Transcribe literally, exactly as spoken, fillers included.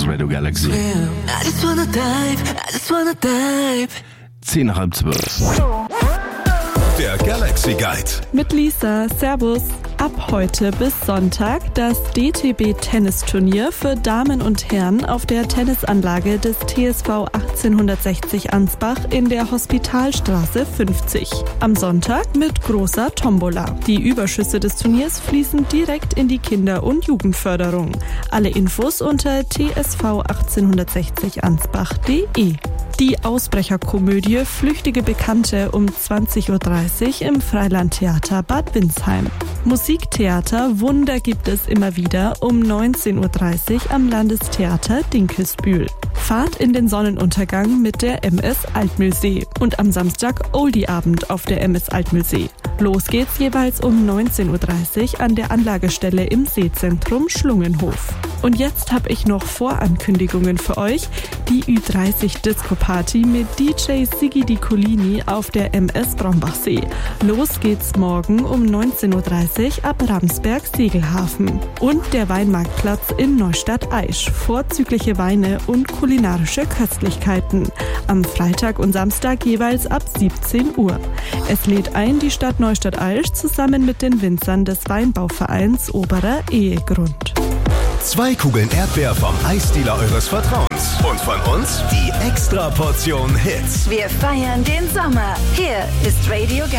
Radio Galaxy. I just wanna dive, I just wanna dive. Zehn nach halb zwölf. Der Galaxy Guide. Mit Lisa, Servus. Ab heute bis Sonntag das D T B-Tennisturnier für Damen und Herren auf der Tennisanlage des T S V achtzehnhundertsechzig Ansbach in der Hospitalstraße fünfzig. Am Sonntag mit großer Tombola. Die Überschüsse des Turniers fließen direkt in die Kinder- und Jugendförderung. Alle Infos unter t s v achtzehnhundertsechzig ansbach punkt de. Die Ausbrecherkomödie Flüchtige Bekannte um zwanzig Uhr dreißig im Freilandtheater Bad Windsheim. Musiktheater Wunder gibt es immer wieder um neunzehn Uhr dreißig am Landestheater Dinkelsbühl. Fahrt in den Sonnenuntergang mit der M S Altmühlsee und am Samstag Oldie-Abend auf der M S Altmühlsee. Los geht's jeweils um neunzehn Uhr dreißig an der Anlagestelle im Seezentrum Schlungenhof. Und jetzt habe ich noch Vorankündigungen für euch. Die Ü dreißig Disco Party mit D J Siggi Di Colini auf der M S Brombachsee. Los geht's morgen um neunzehn Uhr dreißig ab Ramsberg-Segelhafen. Und der Weinmarktplatz in Neustadt-Aisch. Vorzügliche Weine und kulinarische Köstlichkeiten. Am Freitag und Samstag jeweils ab siebzehn Uhr. Es lädt ein die Stadt Neustadt-Aisch zusammen mit den Winzern des Weinbauvereins Oberer Ehegrund. Zwei Kugeln Erdbeer vom Eisdealer eures Vertrauens. Und von uns die Extraportion Hits. Wir feiern den Sommer. Hier ist Radio Galaxy.